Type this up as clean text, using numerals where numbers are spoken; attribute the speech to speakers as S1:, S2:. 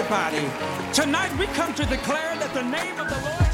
S1: everybody. Tonight we come to declare that the name of the Lord